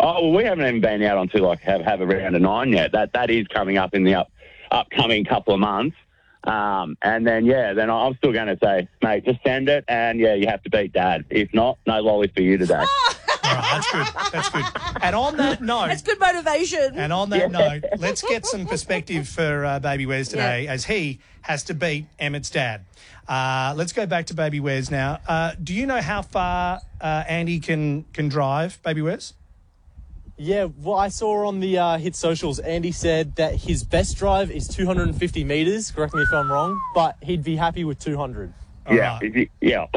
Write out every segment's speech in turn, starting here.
Oh, well, we haven't even been out on to have a round of 9 yet. That is coming up in the upcoming couple of months. And then I'm still going to say, mate, just send it, and you have to beat Dad. If not, no lolly for you today. All right, that's good. And on that note... That's good motivation. And on that note, let's get some perspective for Baby Wes today as he has to beat Emmett's dad. Let's go back to Baby Wes now. Do you know how far Andy can drive, Baby Wes? Yeah, well, I saw on the Hit Socials, Andy said that his best drive is 250 metres, correct me if I'm wrong, but he'd be happy with 200. Yeah.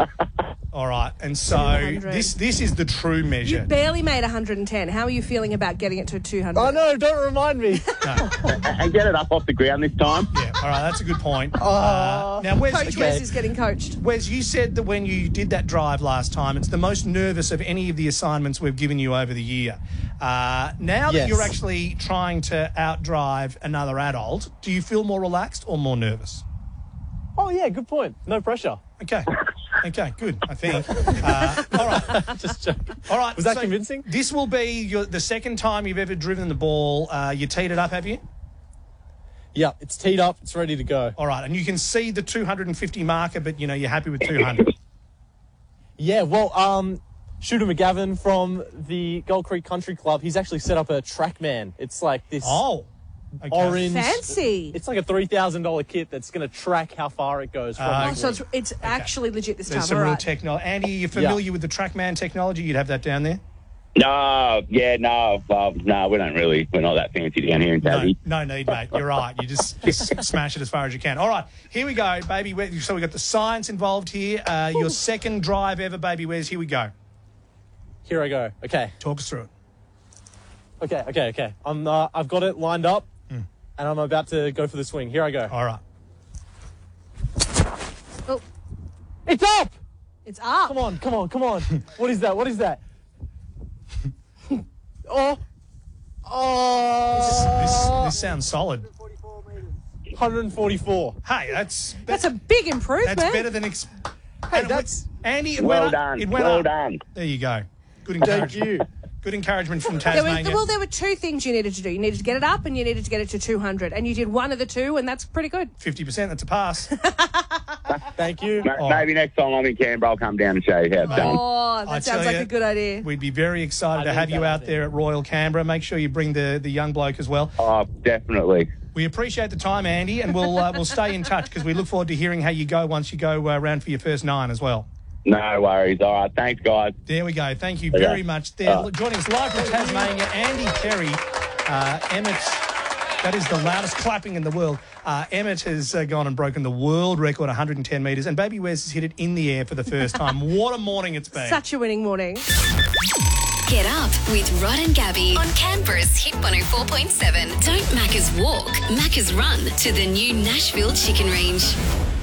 All right, and so this is the true measure. You barely made 110. How are you feeling about getting it to 200? Oh, no, don't remind me. No. And get it up off the ground this time. Yeah, all right, that's a good point. Now, Wes, Coach Wes is getting coached. Wes, you said that when you did that drive last time, it's the most nervous of any of the assignments we've given you over the year. Now that you're actually trying to outdrive another adult, do you feel more relaxed or more nervous? Oh, yeah, good point. No pressure. Okay, good, I think. All right. Just joking. All right. Was that convincing? This will be the second time you've ever driven the ball. You teed it up, have you? Yeah, it's teed up. It's ready to go. All right, and you can see the 250 marker, but, you're happy with 200. Yeah, well, Shooter McGavin from the Gold Creek Country Club, he's actually set up a TrackMan. It's like this... Oh. Okay. Orange. Fancy. It's like a $3,000 kit that's going to track how far it goes from so it's actually legit this time. There's some real technology. Andy, you're familiar with the TrackMan technology? You'd have that down there? No. Well, no, we don't really. We're not that fancy down here in Tassie. No need, mate. You're right. You just smash it as far as you can. All right, here we go, Baby Wes. So we've got the science involved here. Your second drive ever, Baby Wes. Here we go. Here I go. Okay. Talk us through it. Okay. I've got it lined up. And I'm about to go for the swing. Here I go. All right. Oh. It's up! It's up. Come on. What is that? This sounds solid. 144. Hey, that's a big improvement. That's better than... Andy, well done. Well done. There you go. Good encouragement. Thank you. Good encouragement from Tasmania. There were two things you needed to do. You needed to get it up and you needed to get it to 200. And you did one of the two, and that's pretty good. 50%, that's a pass. Thank you. Maybe next time I'm in Canberra, I'll come down and show you how it's done. Oh, that sounds like a good idea. We'd be very excited to have you out there at Royal Canberra. Make sure you bring the young bloke as well. Oh, definitely. We appreciate the time, Andy, and we'll stay in touch because we look forward to hearing how you go once you go around for your first 9 as well. No worries. All right. Thanks, guys. There we go. Thank you very much. Joining us live from Tasmania, Andy Perry. Emmett, that is the loudest clapping in the world. Emmett has gone and broken the world record, 110 metres, and Baby Wes has hit it in the air for the first time. What a morning it's been. Such a winning morning. Get up with Rod and Gabby on Canberra's Hit 104.7. Don't Macca's walk, Macca's run to the new Nashville Chicken Range.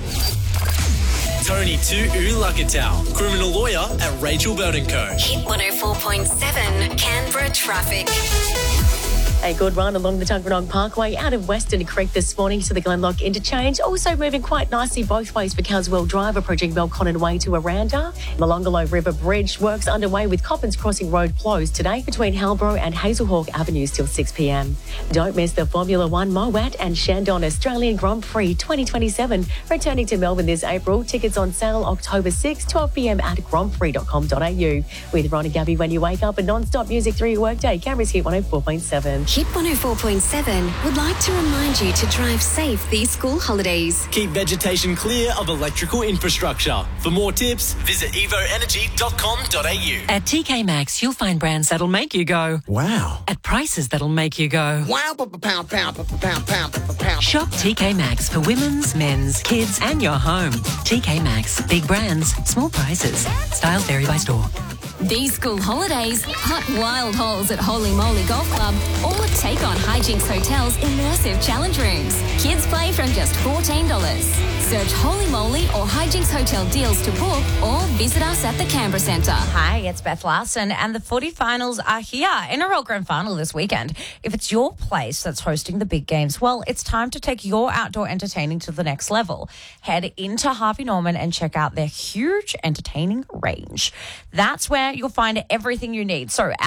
Tony Tu'ulakatau, criminal lawyer at Rachel Burton Co. Hit 104.7 Canberra traffic. A good run along the Tuggeranong Parkway out of Western Creek this morning to the Glenlock Interchange. Also moving quite nicely both ways for Caswell Drive approaching Belconnen Way to Aranda. Molonglo River Bridge works underway with Coppins Crossing Road closed today between Halbro and Hazelhawk Avenues till 6 p.m. Don't miss the Formula One Moet and Shandon Australian Grand Prix 2027 returning to Melbourne this April. Tickets on sale October 6, 12 p.m. at grandprix.com.au. With Ron and Gabby when you wake up and non-stop music through your workday. Canberra's Hit 104.7. Hit 104.7 would like to remind you to drive safe these school holidays. Keep vegetation clear of electrical infrastructure. For more tips, visit evoenergy.com.au. At TK Maxx, you'll find brands that'll make you go, wow. At prices that'll make you go, Wow. Shop TK Maxx for women's, men's, kids and your home. TK Maxx. Big brands, small prices. Styles vary by store. These school holidays, hot wild holes at Holy Moly Golf Club or take on Hijinks Hotel's immersive challenge rooms. Kids play from just $14. Search Holy Moly or Hijinks Hotel deals to book or visit us at the Canberra Centre. Hi, it's Beth Larson and the footy finals are here. NRL Grand Final this weekend. If it's your place that's hosting the big games, well, it's time to take your outdoor entertaining to the next level. Head into Harvey Norman and check out their huge entertaining range. That's where you'll find everything you need. So